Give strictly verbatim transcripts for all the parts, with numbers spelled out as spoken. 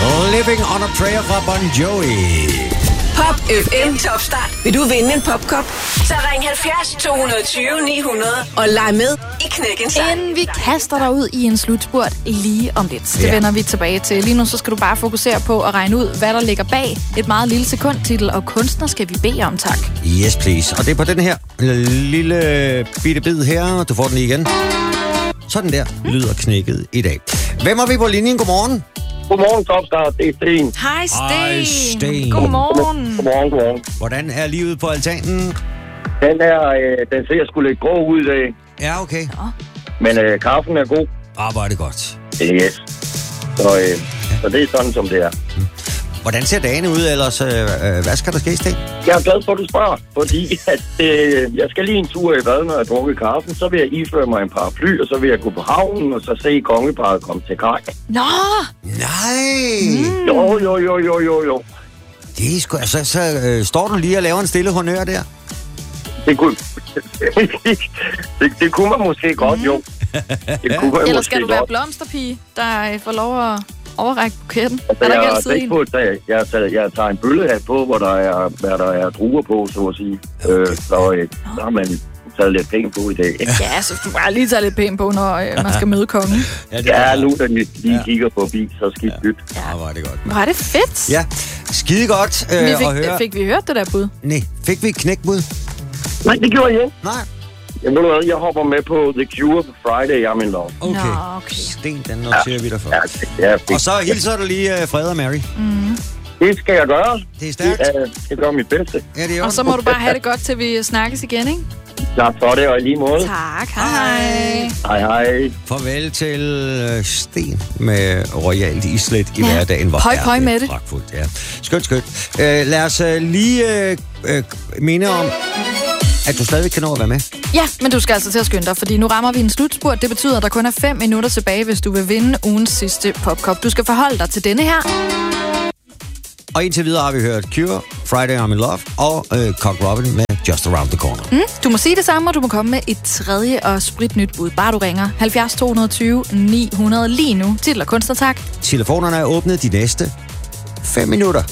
Living on a Prayer fra Bon Jovi. Pop F M Topstart. Vil du vinde en popkop? Så ring halvfjerds to tyve ni hundrede og leg med i Knækken Sang. Inden vi kaster dig ud i en slutspurt lige om lidt. Det Ja. vender vi tilbage til. Lige nu så skal du bare fokusere på at regne ud, hvad der ligger bag et meget lille sekundtitel, og kunstner skal vi bede om, tak. Yes, please. Og det er på den her lille bitte bid her. Du får den lige igen. Sådan der lyder knækket i dag. Hvem er vi på linjen? Godmorgen. Godmorgen, Topstart. Det er Sten. Hej, Sten. Hej, Sten. Godmorgen. Godmorgen, godmorgen. Hvordan er livet på altanen? Den her, øh, den ser sgu lidt grå ud i dag. Ja, okay. Men øh, kaffen er god. Ah, hvor er det godt. Yes. Så, øh, så det er sådan, som det er. Hvordan ser dagen ud ellers? Øh, hvad skal der ske, Sten? Jeg er glad for, at du spørger, fordi at, øh, jeg skal lige en tur i bad, når jeg drukker kaffen. Så vil jeg iføre mig en paraply, og så vil jeg gå på havnen, og så se kongeparret komme til kaj. Nå! Nej! Mm. Jo, jo, jo, jo, jo, jo. Det er sgu... Altså, så øh, står du lige og laver en stille honør der? Det kunne, det, det kunne man måske godt, jo. Det kunne man Eller måske skal du være godt. blomsterpige, der øh, får lov at overrække buketten? Altså, Er der jeg ikke har altid tænkt en? på, at jeg, jeg, tager, jeg tager en bøllehat på, hvor der er, hvad der er druer på, så at sige. Okay. Øh, så, øh, så har man taget lidt penge på i dag. Ja, så du bare lige tage lidt pænt på, når øh, man skal møde kongen. Ja, det Ja, er nu da vi lige Ja. kigger forbi, så skidt nyt. Ja, hvor er det godt. Hvor er det fedt. Ja, skide godt øh, Vi at høre. fik, fik vi hørt det der bud? Nej, fik vi et knækbud? Nej, det gjorde jeg ikke. Nej. Jeg ved hvad, jeg hopper med på The Cure på Friday, I'm in love. Okay. Nå, okay. Sten, den noterer vi dig for. Ja, det, ja, det, Og så hilser du lige uh, Fred og Mary. Mm. det skal jeg gøre. Det er stærkt. Det, uh, det gør mit bedste. Ja, det er Og så må du bare have det godt, til vi snakkes igen, ikke? Tak for det, og i lige måde. Tak, hej. Hej, hej. Farvel til uh, Sten med royalt islet i Ja. hverdagen. Hvor Pøj, er pøj med det. pragtfuldt, ja. Skønt, skønt. Uh, lad os uh, lige uh, uh, minde om, at du stadig kan nå at være med. Ja, men du skal altså til at skynde dig, fordi nu rammer vi en slutspurt. Det betyder, at der kun er fem minutter tilbage, hvis du vil vinde ugens sidste popkop. Du skal forholde dig til denne her. Og indtil videre har vi hørt Cure, Friday I'm in Love og uh, Cock Robin med Just Around the Corner. Mm, du må sige det samme, og du må komme med et tredje og spritnyt bud. Bare du ringer halvfjerds to tyve ni hundrede lige nu. Titel og kunstner, tak. Telefonerne er åbnet de næste fem minutter.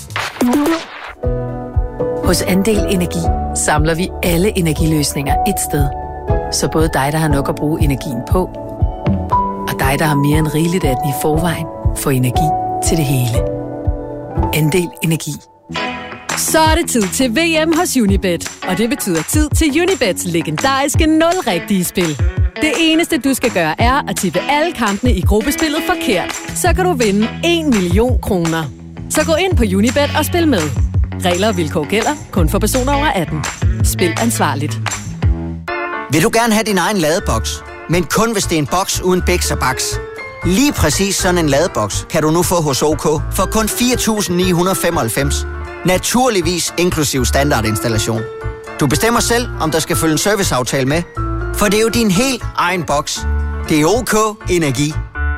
Hos Andel Energi samler vi alle energiløsninger et sted. Så både dig, der har nok at bruge energien på, og dig, der har mere end rigeligt af den i forvejen, får energi til det hele. Andel Energi. Så er det tid til V M hos Unibet. Og det betyder tid til Unibets legendariske nul-rigtige spil. Det eneste, du skal gøre, er at tippe alle kampene i gruppespillet forkert. Så kan du vinde en million kroner. Så gå ind på Unibet og spil med. Regler og vilkår gælder kun for personer over atten. Spil ansvarligt. Vil du gerne have din egen ladeboks? Men kun hvis det er en boks uden biks og baks. Lige præcis sådan en ladeboks kan du nu få hos OK for kun fire tusind ni hundrede femoghalvfems. Naturligvis inklusiv standardinstallation. Du bestemmer selv, om der skal følge en serviceaftale med. For det er jo din helt egen boks. Det er OK Energi.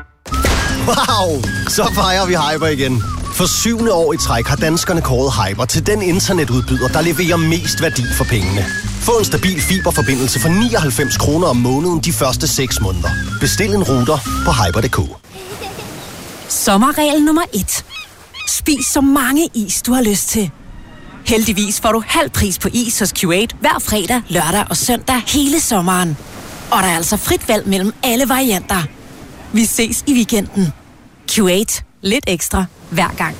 Wow! Så fejrer vi Hyper igen. For syvende år i træk har danskerne kåret Hyper til den internetudbyder, der leverer mest værdi for pengene. Få en stabil fiberforbindelse for nioghalvfems kroner om måneden de første seks måneder. Bestil en router på hyper punktum d k. Sommerregel nummer et. Spis så mange is, du har lyst til. Heldigvis får du halv pris på is hos Q otte hver fredag, lørdag og søndag hele sommeren. Og der er altså frit valg mellem alle varianter. Vi ses i weekenden. Q otte. Lidt ekstra hver gang.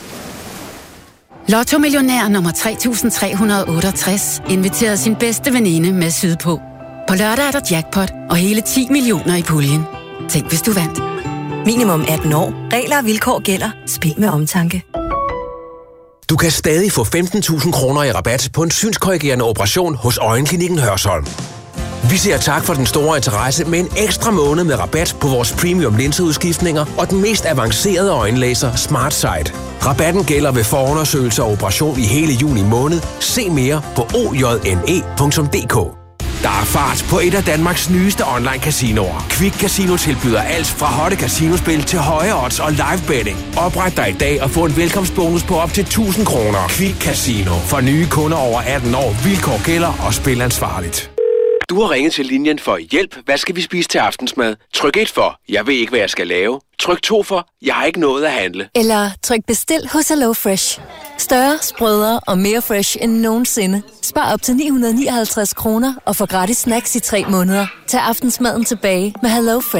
Lotto Millionær nummer tre tusind tre hundrede otteogtres inviterer sin bedste veninde med sydpå. På lørdag er der jackpot og hele ti millioner i puljen. Tænk, hvis du vandt. Minimum atten år. Regler og vilkår gælder. Spil med omtanke. Du kan stadig få femten tusind kroner i rabat på en synskorrigerende operation hos Øjenklinikken Hørsholm. Vi siger tak for den store interesse med en ekstra måned med rabat på vores premium linseudskiftninger og den mest avancerede øjenlaser Smart Sight. Rabatten gælder ved forundersøgelse og operation i hele juni måned. Se mere på o j n e punktum d k. Der er fart på et af Danmarks nyeste online casinoer. Quick Casino tilbyder alt fra hotte casinospil til høje odds og live betting. Opret dig i dag og få en velkomstbonus på op til tusind kroner. Quick Casino. For nye kunder over atten år. Vilkår gælder og spil ansvarligt. Du har ringet til linjen for hjælp. Hvad skal vi spise til aftensmad? Tryk et for, jeg ved ikke, hvad jeg skal lave. Tryk to for, jeg har ikke nået at handle. Eller tryk bestil hos Hello Fresh. Større, sprødere og mere fresh end nogensinde. Spar op til ni hundrede nioghalvtreds kroner og få gratis snacks i tre måneder. Tag aftensmaden tilbage med Hello Fresh.